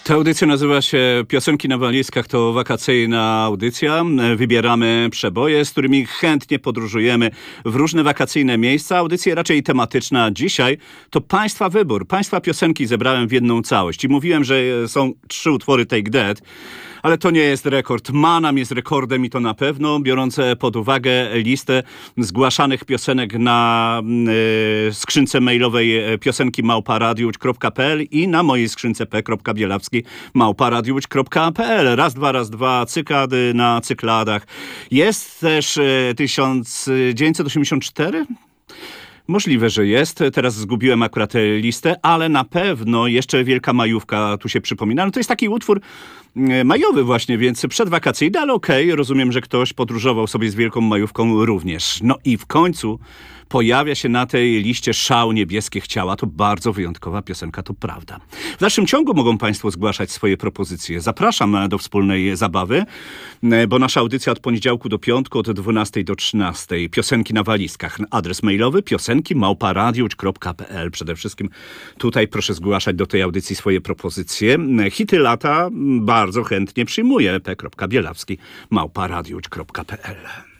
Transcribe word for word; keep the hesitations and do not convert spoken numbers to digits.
Ta audycja nazywa się Piosenki na walizkach. To wakacyjna audycja. Wybieramy przeboje, z którymi chętnie podróżujemy w różne wakacyjne miejsca. Audycja raczej tematyczna. Dzisiaj to Państwa wybór. Państwa piosenki zebrałem w jedną całość. I mówiłem, że są trzy utwory Take That. Ale to nie jest rekord. Manam jest rekordem i to na pewno, biorąc pod uwagę listę zgłaszanych piosenek na y, skrzynce mailowej piosenki małpa radiowódź kropka p l i na mojej skrzynce p kropka bielawski małpa radiowódź kropka p l. Raz, dwa, raz, dwa, cykady na cykladach. Jest też y, tysiąc dziewięćset osiemdziesiąt cztery? Możliwe, że jest. Teraz zgubiłem akurat tę listę, ale na pewno jeszcze Wielka Majówka tu się przypomina. No to jest taki utwór majowy właśnie, więc przedwakacyjny, ale okej, okay, rozumiem, że ktoś podróżował sobie z Wielką Majówką również. No i w końcu pojawia się na tej liście Szał niebieskich ciała. To bardzo wyjątkowa piosenka, to prawda. W dalszym ciągu mogą Państwo zgłaszać swoje propozycje. Zapraszam do wspólnej zabawy, bo nasza audycja od poniedziałku do piątku od dwunastej do trzynastej. Piosenki na walizkach. Adres mailowy piosenki małpa radiowódź kropka p l. Przede wszystkim tutaj proszę zgłaszać do tej audycji swoje propozycje. Hity lata bardzo chętnie przyjmuję. p kropka bielawski małpa radiowódź kropka p l.